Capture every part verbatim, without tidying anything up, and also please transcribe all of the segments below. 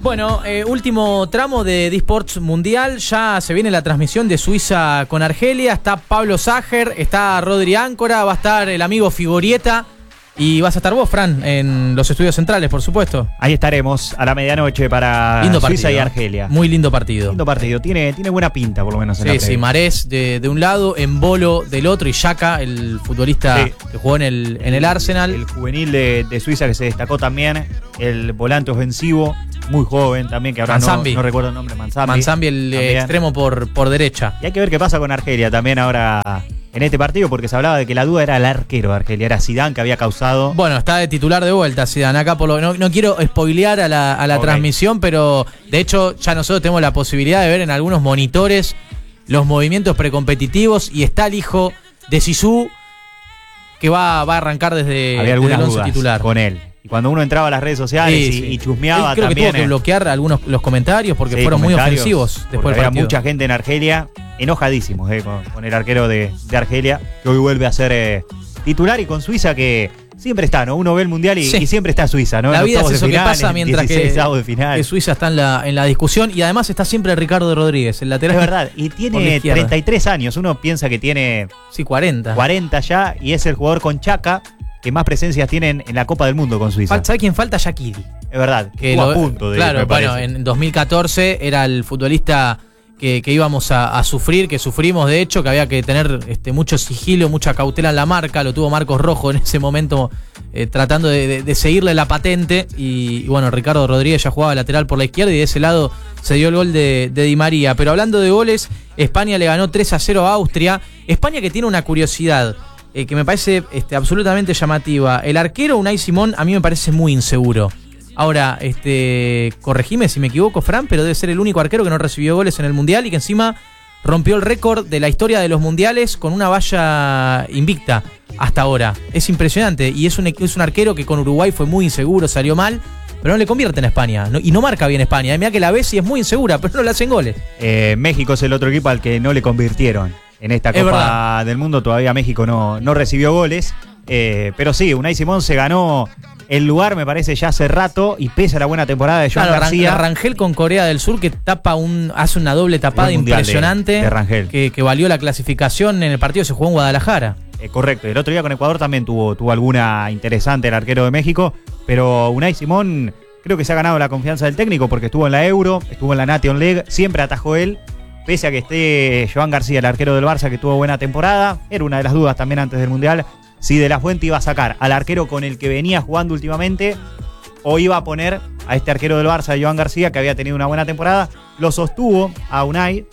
Bueno, eh, último tramo de D-Sports Mundial. Ya se viene la transmisión de Suiza con Argelia. Está Pablo Sager, está Rodri Áncora, va a estar el amigo Figorieta. Y vas a estar vos, Fran, en los estudios centrales, por supuesto. Ahí estaremos a la medianoche para lindo Suiza partido, y Argelia. Muy lindo partido. Lindo partido. Tiene, tiene buena pinta, por lo menos. En sí, la sí, Marés de, de un lado, Embolo del otro y Xhaka, el futbolista sí. que jugó en el, en el Arsenal. El juvenil de, de Suiza que se destacó también. El volante ofensivo, muy joven también, que ahora no, no recuerdo el nombre. Manzambi. Manzambi, el también. extremo por, por derecha. Y hay que ver qué pasa con Argelia también ahora en este partido, porque se hablaba de que la duda era el arquero de Argelia, era Zidane, que había causado... Bueno, está de titular de vuelta Zidane, acá por lo... No, no quiero spoilear a la, a la okay. transmisión, pero de hecho ya nosotros tenemos la posibilidad de ver en algunos monitores los movimientos precompetitivos y está el hijo de Zizou que va, va a arrancar desde, había desde el once dudas titular. Con él. Y cuando uno entraba a las redes sociales sí, y, sí. y chusmeaba él creo también... que tuvo que bloquear algunos los comentarios porque sí, fueron muy ofensivos después del partido. Había mucha gente en Argelia enojadísimos eh, con, con el arquero de, de Argelia, que hoy vuelve a ser eh, titular, y con Suiza que siempre está, ¿no? Uno ve el Mundial y, sí. y siempre está Suiza, ¿no? La vida es eso final, que pasa mientras que, de final. que Suiza está en la, en la discusión, y además está siempre Ricardo Rodríguez, el lateral. Es verdad, y tiene treinta y tres años, uno piensa que tiene... Sí, cuarenta. cuarenta ya, y es el jugador con Xhaka que más presencias tienen en la Copa del Mundo con Suiza. ¿Sabe quién falta? Shaqiri. Es verdad, que estuvo lo, a punto de Claro, bueno, en dos mil catorce era el futbolista que, que íbamos a, a sufrir, que sufrimos de hecho, que había que tener este, mucho sigilo, mucha cautela en la marca. Lo tuvo Marcos Rojo en ese momento eh, tratando de, de, de seguirle la patente. Y, y bueno, Ricardo Rodríguez ya jugaba lateral por la izquierda y de ese lado se dio el gol de, de Di María. Pero hablando de goles, España le ganó tres a cero a Austria. España que tiene una curiosidad Eh, que me parece este, absolutamente llamativa. El arquero Unai Simón a mí me parece muy inseguro. Ahora, este, corregime si me equivoco, Fran, pero debe ser el único arquero que no recibió goles en el Mundial y que encima rompió el récord de la historia de los Mundiales con una valla invicta hasta ahora. Es impresionante, y es un, es un arquero que con Uruguay fue muy inseguro, salió mal, pero no le convierte en España, no, y no marca bien España. Mirá que la ves y es muy insegura, pero no le hacen goles. Eh, México es el otro equipo al que no le convirtieron. En esta Copa del Mundo todavía México no, no recibió goles. Eh, pero sí, Unai Simón se ganó el lugar, me parece, ya hace rato, y pese a la buena temporada de Joan claro, García. Rangel con Corea del Sur, que tapa un, hace una doble tapada impresionante. De, de Rangel. Que, que valió la clasificación en el partido que se jugó en Guadalajara. Eh, correcto. El otro día con Ecuador también tuvo, tuvo alguna interesante el arquero de México. Pero Unai Simón creo que se ha ganado la confianza del técnico porque estuvo en la Euro, estuvo en la Nation League, siempre atajó él. Pese a que esté Joan García, el arquero del Barça, que tuvo buena temporada, era una de las dudas también antes del Mundial, si De La Fuente iba a sacar al arquero con el que venía jugando últimamente o iba a poner a este arquero del Barça, Joan García, que había tenido una buena temporada. Lo sostuvo a Unai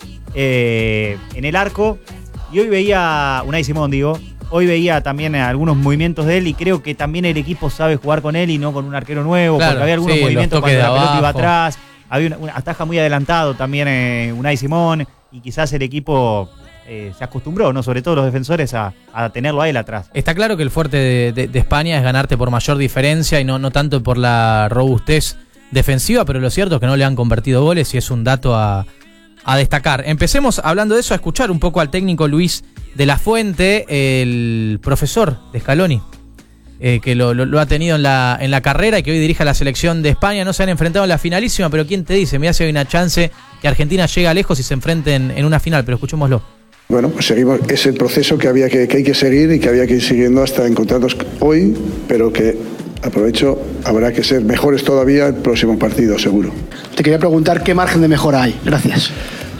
eh, en el arco, y hoy veía, Unai Simón digo, hoy veía también algunos movimientos de él, y creo que también el equipo sabe jugar con él y no con un arquero nuevo, claro, porque había algunos sí, movimientos cuando la pelota iba atrás. Había una, una ataja muy adelantado también eh, Unai Simón, y quizás el equipo eh, se acostumbró, ¿no? Sobre todo los defensores, a, a tenerlo a él atrás. Está claro que el fuerte de, de, de España es ganarte por mayor diferencia y no, no tanto por la robustez defensiva, pero lo cierto es que no le han convertido goles y es un dato a, a destacar. Empecemos hablando de eso, a escuchar un poco al técnico Luis de la Fuente, el profesor de Scaloni. Eh, que lo, lo, lo ha tenido en la, en la carrera y que hoy dirige a la selección de España. No se han enfrentado en la finalísima, pero ¿quién te dice? Mirá si hay una chance que Argentina llega lejos y se enfrenten en una final, pero escuchémoslo. Bueno, pues seguimos, es el proceso que, había que, que hay que seguir y que había que ir siguiendo hasta encontrarnos hoy, pero que, aprovecho, habrá que ser mejores todavía el próximo partido, seguro. Te quería preguntar qué margen de mejora hay. Gracias.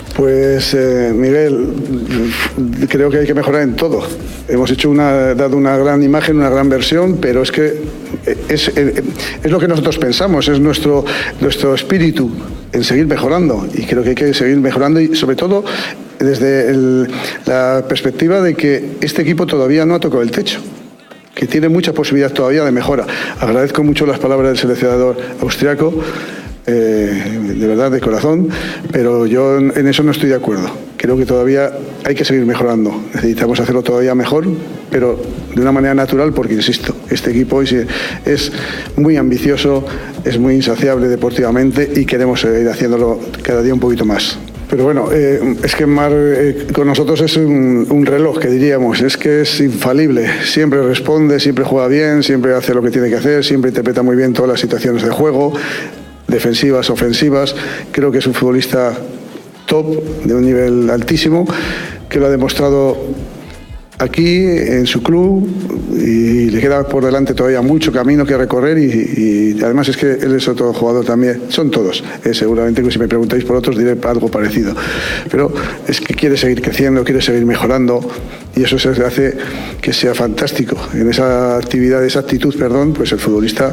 Pues eh, Miguel, creo que hay que mejorar en todo. Hemos hecho una, dado una gran imagen, una gran versión, pero es que es, es, es lo que nosotros pensamos, es nuestro, nuestro espíritu en seguir mejorando, y creo que hay que seguir mejorando, y sobre todo desde el, la perspectiva de que este equipo todavía no ha tocado el techo, que tiene mucha posibilidad todavía de mejora. Agradezco mucho las palabras del seleccionador austriaco, eh, de verdad, de corazón, pero yo en eso no estoy de acuerdo. Creo que todavía hay que seguir mejorando, necesitamos hacerlo todavía mejor, pero de una manera natural, porque insisto, este equipo hoy es muy ambicioso, es muy insaciable deportivamente y queremos seguir haciéndolo cada día un poquito más. Pero bueno, eh, es que Mar eh, con nosotros es un, un reloj, que diríamos, es que es infalible, siempre responde, siempre juega bien, siempre hace lo que tiene que hacer, siempre interpreta muy bien todas las situaciones de juego. defensivas, ofensivas. Creo que es un futbolista top, de un nivel altísimo, que lo ha demostrado aquí, en su club, y le queda por delante todavía mucho camino que recorrer, y, y además es que él es otro jugador también, son todos, eh, seguramente que si me preguntáis por otros diré algo parecido, pero es que quiere seguir creciendo, quiere seguir mejorando, y eso se hace que sea fantástico. En esa actividad, esa actitud, perdón, pues el futbolista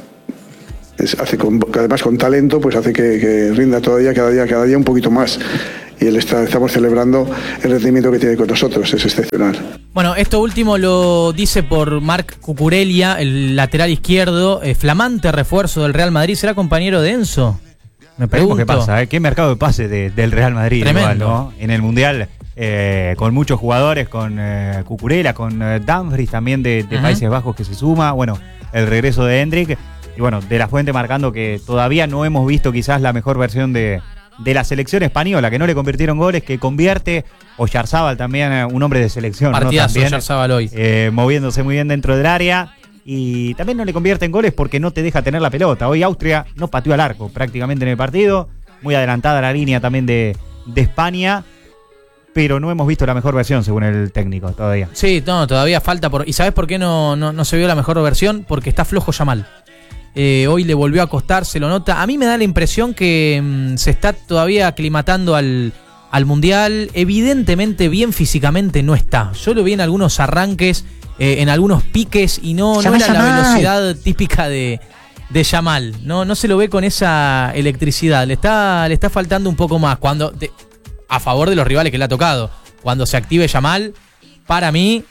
es, hace con, además con talento, pues hace que, que rinda todavía cada día, cada día un poquito más. Y él está, estamos celebrando el rendimiento que tiene con nosotros, es excepcional. Bueno, esto último lo dice por Marc Cucurella, el lateral izquierdo, eh, flamante refuerzo del Real Madrid. ¿Será compañero de Enzo? Me pregunto. ¿Qué pasa? ¿eh? ¿Qué mercado de pase de, del Real Madrid? Tremendo. Igual, ¿no? En el Mundial, eh, con muchos jugadores, con eh, Cucurella, con eh, Dumfries también de, de uh-huh. Países Bajos que se suma. Bueno, el regreso de Hendrik. Y bueno, De La Fuente marcando que todavía no hemos visto quizás la mejor versión de... de la selección española, que no le convirtieron goles, que convierte. Oyarzábal también, un hombre de selección, partidazo, ¿no? Oyarzábal hoy. Eh, moviéndose muy bien dentro del área. Y también no le convierte en goles porque no te deja tener la pelota. Hoy Austria no pateó al arco prácticamente en el partido. Muy adelantada la línea también de, de España. Pero no hemos visto la mejor versión según el técnico todavía. Sí, no, todavía falta. Por... ¿Y sabes por qué no, no, no se vio la mejor versión? Porque está flojo Yamal. Eh, hoy le volvió a costar, se lo nota. A mí me da la impresión que mmm, se está todavía aclimatando al, al Mundial. Evidentemente bien físicamente no está. Yo lo vi en algunos arranques, eh, en algunos piques, y no, no era Yamal. La velocidad típica de, de Yamal. No, no se lo ve con esa electricidad. Le está, le está faltando un poco más. Cuando de, a favor de los rivales que le ha tocado. Cuando se active Yamal, para mí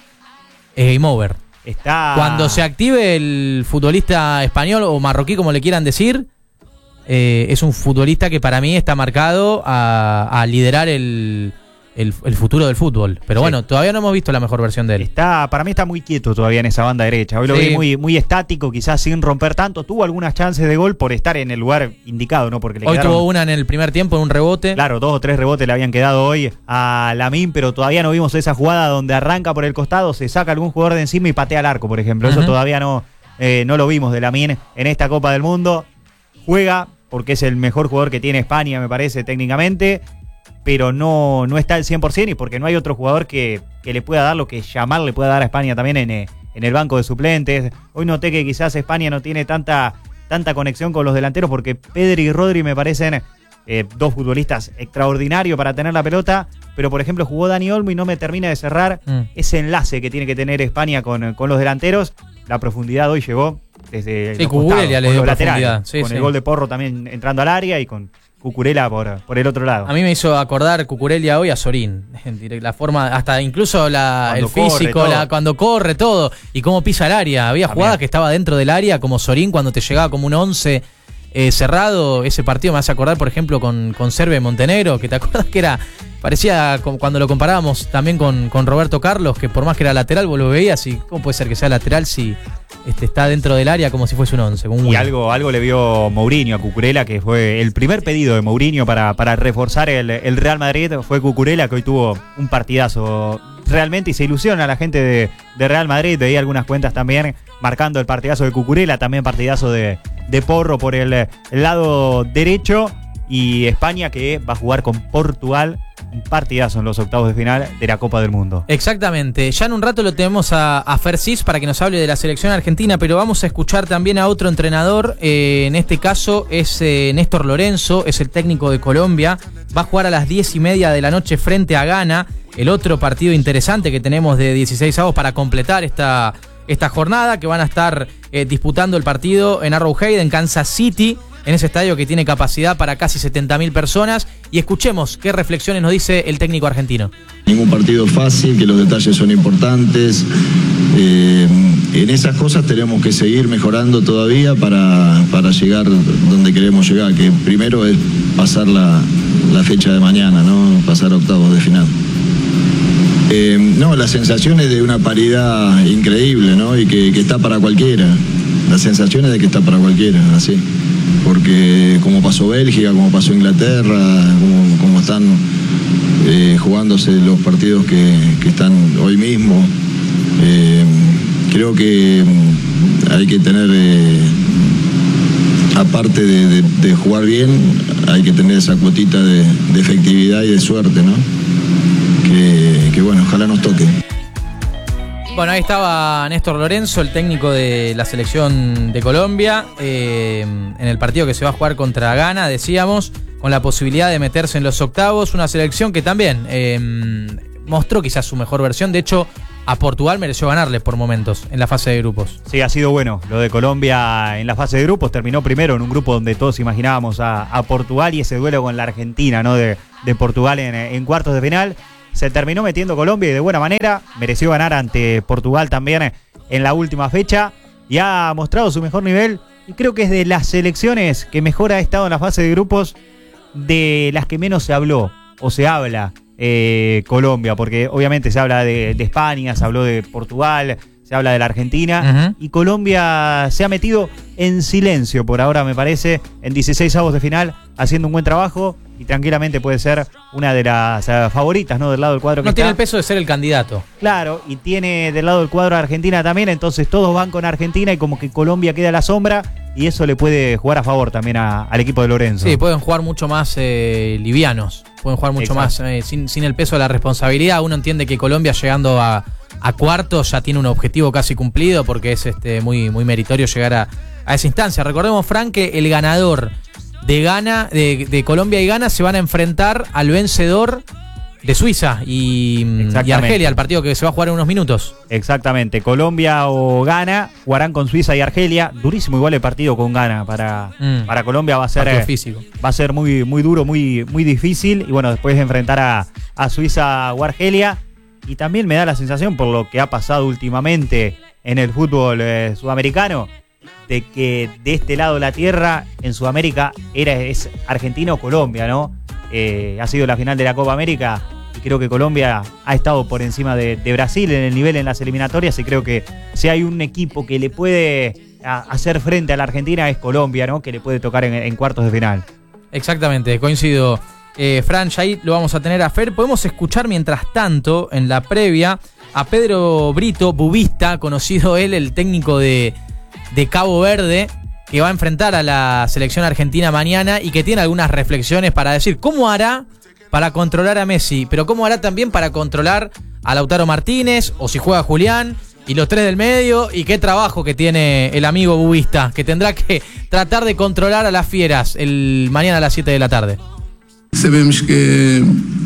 es game over. Está... Cuando se active el futbolista español o marroquí, como le quieran decir, eh, es un futbolista que para mí está marcado a, a liderar el, el, el futuro del fútbol. Pero sí, bueno, todavía no hemos visto la mejor versión de él. Está, para mí está muy quieto todavía en esa banda derecha. Hoy lo Sí. vi muy, muy estático, quizás sin romper tanto. Tuvo algunas chances de gol por estar en el lugar indicado, ¿no? Porque le Hoy quedaron, tuvo una en el primer tiempo, en un rebote. claro, dos o tres rebotes le habían quedado hoy a Lamine, pero todavía no vimos esa jugada donde arranca por el costado, se saca algún jugador de encima y patea al arco, por ejemplo. Eso uh-huh. todavía no, eh, no lo vimos de Lamine en esta Copa del Mundo. Juega porque es el mejor jugador que tiene España, me parece, técnicamente, pero no, no está al cien por ciento y porque no hay otro jugador que, que le pueda dar lo que Yamal le pueda dar a España también en, en el banco de suplentes. Hoy noté que quizás España no tiene tanta, tanta conexión con los delanteros porque Pedri y Rodri me parecen eh, dos futbolistas extraordinarios para tener la pelota, pero por ejemplo jugó Dani Olmo y no me termina de cerrar mm. ese enlace que tiene que tener España con, con los delanteros. La profundidad hoy llegó desde sí, los costados, le con dio los laterales, sí, con sí. el gol de Porro también entrando al área y con Cucurella por, por el otro lado. A mí me hizo acordar Cucurella hoy a Sorín. La forma, hasta incluso la, el físico, corre, la, cuando corre todo y cómo pisa el área. Había también jugadas que estaba dentro del área, como Sorín cuando te llegaba como un once eh, cerrado. Ese partido me hace acordar, por ejemplo, con, con Serbia y Montenegro, que te acuerdas que era, parecía como cuando lo comparábamos también con, con Roberto Carlos, que por más que era lateral, vos lo veías y cómo puede ser que sea lateral si este, está dentro del área como si fuese un once. Un y algo, algo le vio Mourinho a Cucurella, que fue el primer pedido de Mourinho para, para reforzar el, el Real Madrid, fue Cucurella, que hoy tuvo un partidazo realmente y se ilusiona a la gente de, de Real Madrid. Veía algunas cuentas también marcando el partidazo de Cucurella, también partidazo de, de Porro por el, el lado derecho, y España que va a jugar con Portugal, un partidazo en los octavos de final de la Copa del Mundo. Exactamente, ya en un rato lo tenemos a, a Fersis para que nos hable de la selección argentina, pero vamos a escuchar también a otro entrenador, eh, en este caso es eh, Néstor Lorenzo, es el técnico de Colombia, va a jugar a las diez y media de la noche frente a Ghana, el otro partido interesante que tenemos de dieciséis avos para completar esta, esta jornada, que van a estar eh, disputando el partido en Arrowhead, en Kansas City, en ese estadio que tiene capacidad para casi setenta mil personas. Y escuchemos qué reflexiones nos dice el técnico argentino. Ningún partido fácil, que los detalles son importantes. Eh, en esas cosas tenemos que seguir mejorando todavía para, para llegar donde queremos llegar, que primero es pasar la, la fecha de mañana, ¿no? Pasar a octavos de final. Eh, no, las sensaciones de una paridad increíble, ¿no? Y que, que está para cualquiera. Las sensaciones de que está para cualquiera, así. Porque como pasó Bélgica, como pasó Inglaterra, como, como están eh, jugándose los partidos que, que están hoy mismo, eh, creo que hay que tener eh, aparte de, de, de jugar bien, hay que tener esa cuotita de, de efectividad y de suerte, ¿no? Que, que bueno, ojalá nos toque. Bueno, ahí estaba Néstor Lorenzo, el técnico de la selección de Colombia, eh, en el partido que se va a jugar contra Ghana, decíamos, con la posibilidad de meterse en los octavos, una selección que también eh, mostró quizás su mejor versión. De hecho, a Portugal mereció ganarle por momentos en la fase de grupos. Sí, ha sido bueno lo de Colombia en la fase de grupos. Terminó primero en un grupo donde todos imaginábamos a, a Portugal, y ese duelo con la Argentina, ¿no? De, de Portugal en, en cuartos de final. Se terminó metiendo Colombia y de buena manera. Mereció ganar ante Portugal también en la última fecha. Y ha mostrado su mejor nivel. Y creo que es de las selecciones que mejor ha estado en la fase de grupos, de las que menos se habló o se habla eh, Colombia. Porque obviamente se habla de, de España, se habló de Portugal, se habla de la Argentina. Uh-huh. Y Colombia se ha metido en silencio por ahora, me parece, en dieciséis avos de final, haciendo un buen trabajo. Y tranquilamente puede ser una de las uh, favoritas, ¿no? Del lado del cuadro que No está. tiene el peso de ser el candidato. Claro, y tiene del lado del cuadro a Argentina también, entonces todos van con Argentina y como que Colombia queda a la sombra, y eso le puede jugar a favor también a, al equipo de Lorenzo. Sí, pueden jugar mucho más eh, livianos, pueden jugar mucho Exacto. más eh, sin, sin el peso de la responsabilidad. Uno entiende que Colombia, llegando a, a cuartos, ya tiene un objetivo casi cumplido, porque es este muy, muy meritorio llegar a, a esa instancia. Recordemos, Frank, que el ganador de Ghana, de, de Colombia y Ghana se van a enfrentar al vencedor de Suiza y, y Argelia, el partido que se va a jugar en unos minutos. Exactamente, Colombia o Ghana jugarán con Suiza y Argelia. Durísimo igual el partido con Ghana para, mm. para Colombia, va a ser físico. Va a ser muy, muy duro, muy, muy difícil, y bueno, después de enfrentar a, a Suiza o Argelia. Y también me da la sensación, por lo que ha pasado últimamente en el fútbol eh, sudamericano, de que de este lado de la tierra, en Sudamérica, era es Argentina o Colombia, ¿no? Eh, ha sido la final de la Copa América, y creo que Colombia ha estado por encima de, de Brasil en el nivel en las eliminatorias, y creo que si hay un equipo que le puede a, hacer frente a la Argentina, es Colombia, ¿no? Que le puede tocar en, en cuartos de final. Exactamente, coincido. Eh, Fran, ya ahí lo vamos a tener a Fer. Podemos escuchar mientras tanto, en la previa, a Pedro Brito, bubista, conocido él, el técnico de de Cabo Verde, que va a enfrentar a la selección argentina mañana y que tiene algunas reflexiones para decir cómo hará para controlar a Messi, pero cómo hará también para controlar a Lautaro Martínez, o si juega Julián, y los tres del medio, y qué trabajo que tiene el amigo bubista, que tendrá que tratar de controlar a las fieras el mañana a las siete de la tarde. Sabemos que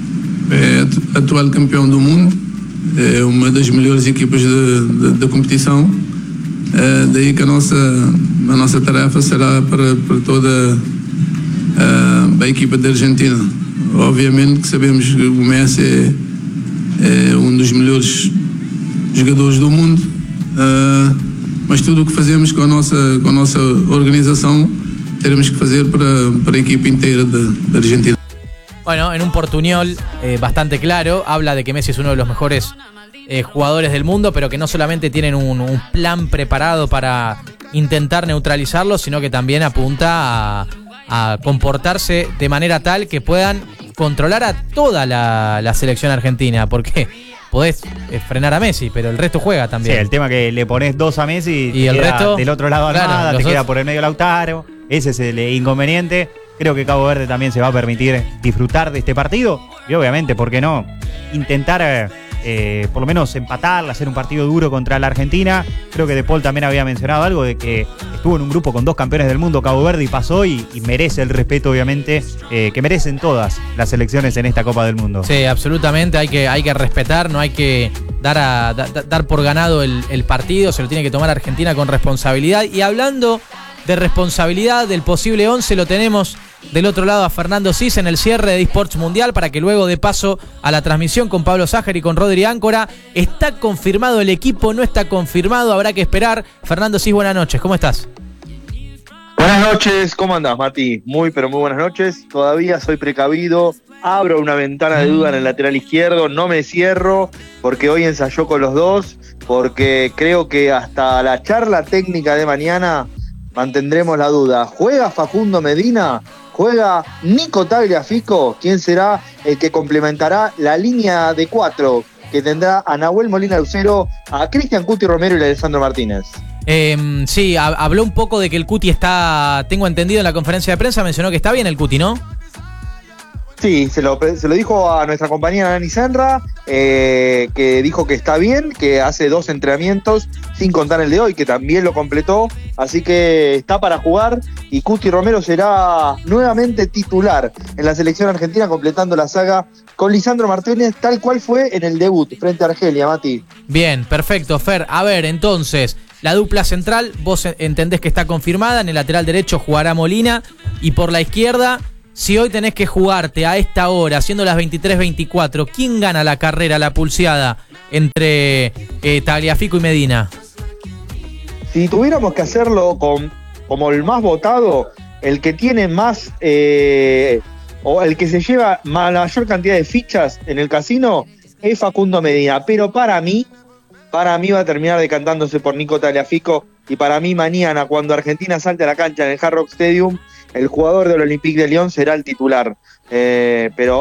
é atual campeão do mundo, é uma das melhores equipas da competição. Uh, daí que a nossa, a nossa tarefa será para, para toda uh, a equipa da Argentina. Obviamente que sabemos que o Messi é, é um dos melhores jogadores do mundo, uh, mas tudo o que fazemos com a nossa, com a nossa organização teremos que fazer para, para a equipa inteira da, da Argentina. Bueno, en un portuñol eh, bastante claro, habla de que Messi es uno de los mejores Eh, jugadores del mundo, pero que no solamente tienen un, un plan preparado para intentar neutralizarlo, sino que también apunta a, a comportarse de manera tal que puedan controlar a toda la, la selección argentina, porque podés eh, frenar a Messi, pero el resto juega también. Sí, el tema que le pones dos a Messi y el resto del otro lado Almada, claro, te dos... queda por el medio Lautaro, ese es el inconveniente. Creo que Cabo Verde también se va a permitir disfrutar de este partido, y obviamente, ¿por qué no? Intentar eh, Eh, por lo menos empatar, hacer un partido duro contra la Argentina. Creo que De Paul también había mencionado algo de que estuvo en un grupo con dos campeones del mundo, Cabo Verde, y pasó, y, y merece el respeto, obviamente, eh, que merecen todas las selecciones en esta Copa del Mundo. Sí, absolutamente, hay que, hay que respetar, no hay que dar, a, da, dar por ganado el, el partido, se lo tiene que tomar Argentina con responsabilidad. Y hablando de responsabilidad, del posible once, lo tenemos del otro lado a Fernando Cis en el cierre de eSports Mundial, para que luego dé paso a la transmisión con Pablo Sájer y con Rodri Áncora. ¿Está confirmado el equipo? ¿No está confirmado? Habrá que esperar. Fernando Cis, buenas noches, ¿cómo estás? Buenas noches, ¿cómo andás, Mati? Muy, pero muy buenas noches. Todavía soy precavido, abro una ventana de duda en el lateral izquierdo, no me cierro, porque hoy ensayó con los dos, porque creo que hasta la charla técnica de mañana mantendremos la duda. ¿Juega Facundo Medina? ¿Juega Nico Tagliafico? ¿Quién será el que complementará la línea de cuatro que tendrá a Nahuel Molina Lucero, a Cristian Cuti Romero y a Alessandro Martínez? Eh, sí, ha- habló un poco de que el Cuti está, tengo entendido en la conferencia de prensa, mencionó que está bien el Cuti, ¿no? Sí, se lo, se lo dijo a nuestra compañera Nani Senra, eh, que dijo que está bien, que hace dos entrenamientos, sin contar el de hoy, que también lo completó, así que está para jugar y Cuti Romero será nuevamente titular en la selección argentina, completando la saga con Lisandro Martínez, tal cual fue en el debut frente a Argelia, Mati. Bien, perfecto, Fer. A ver, entonces, la dupla central, vos entendés que está confirmada, en el lateral derecho jugará Molina, y por la izquierda, si hoy tenés que jugarte a esta hora, siendo las veintitrés veinticuatro, ¿quién gana la carrera, la pulseada, entre eh, Tagliafico y Medina? Si tuviéramos que hacerlo con, como el más votado, el que tiene más, eh, o el que se lleva la mayor cantidad de fichas en el casino, es Facundo Medina. Pero para mí, para mí va a terminar decantándose por Nico Tagliafico, y para mí mañana, cuando Argentina salte a la cancha en el Hard Rock Stadium, el jugador del Olympique de Lyon será el titular. Eh, pero